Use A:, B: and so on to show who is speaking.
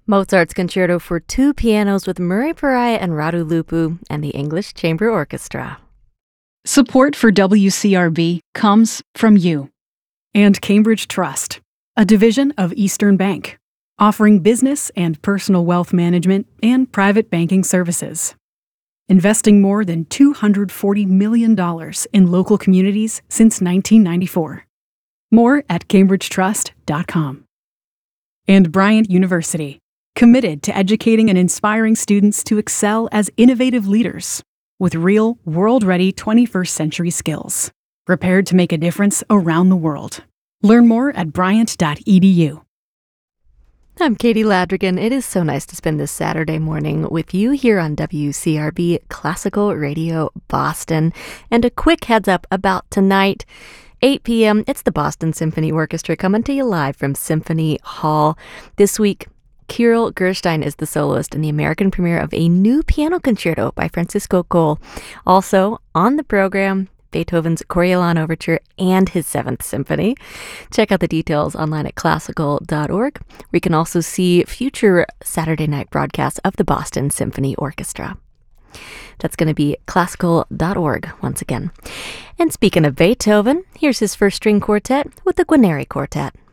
A: Mozart's Concerto for Two Pianos with Murray Pariah and Radu Lupu and the English Chamber Orchestra.
B: Support for WCRB comes from you. And Cambridge Trust, a division of Eastern Bank, offering business and personal wealth management and private banking services. Investing more than $240 million in local communities since 1994. More at cambridgetrust.com. And Bryant University, committed to educating and inspiring students to excel as innovative leaders with real, world-ready 21st century skills, prepared to make a difference around the world. Learn more at bryant.edu.
A: I'm Katie Ladrigan. It is so nice to spend this Saturday morning with you here on WCRB Classical Radio Boston. And a quick heads up about tonight, 8 p.m., it's the Boston Symphony Orchestra coming to you live from Symphony Hall. This week, Kirill Gerstein is the soloist in the American premiere of a new piano concerto by Francisco Cole. Also on the program, Beethoven's Coriolan Overture and his 7th Symphony. Check out the details online at classical.org. We can also see future Saturday night broadcasts of the Boston Symphony Orchestra. That's going to be classical.org once again. And speaking of Beethoven, here's his first string quartet with the Guarneri Quartet.